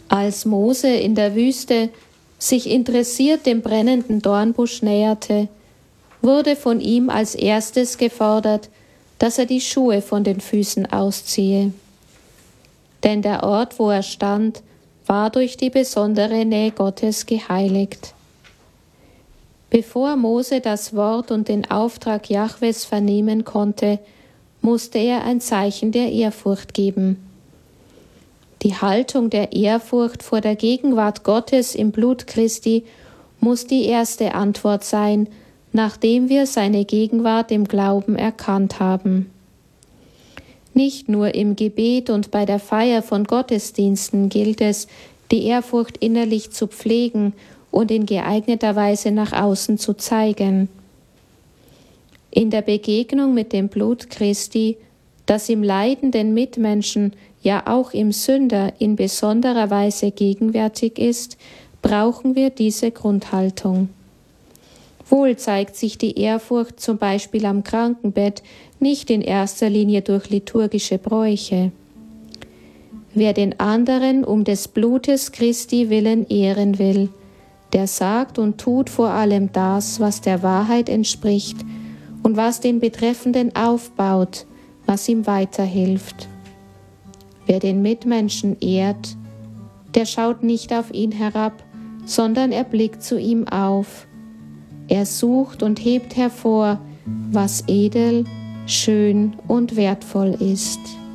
Als Mose in der Wüste sich interessiert dem brennenden Dornbusch näherte, wurde von ihm als erstes gefordert, dass er die Schuhe von den Füßen ausziehe. Denn der Ort, wo er stand, war durch die besondere Nähe Gottes geheiligt. Bevor Mose das Wort und den Auftrag Jahwes vernehmen konnte, musste er ein Zeichen der Ehrfurcht geben. Die Haltung der Ehrfurcht vor der Gegenwart Gottes im Blut Christi muss die erste Antwort sein, nachdem wir seine Gegenwart im Glauben erkannt haben. Nicht nur im Gebet und bei der Feier von Gottesdiensten gilt es, die Ehrfurcht innerlich zu pflegen und in geeigneter Weise nach außen zu zeigen. In der Begegnung mit dem Blut Christi, das im leidenden Mitmenschen, ja auch im Sünder in besonderer Weise gegenwärtig ist, brauchen wir diese Grundhaltung. Wohl zeigt sich die Ehrfurcht zum Beispiel am Krankenbett nicht in erster Linie durch liturgische Bräuche. Wer den anderen um des Blutes Christi willen ehren will, der sagt und tut vor allem das, was der Wahrheit entspricht und was den Betreffenden aufbaut, was ihm weiterhilft. Wer den Mitmenschen ehrt, der schaut nicht auf ihn herab, sondern er blickt zu ihm auf. Er sucht und hebt hervor, was edel, schön und wertvoll ist.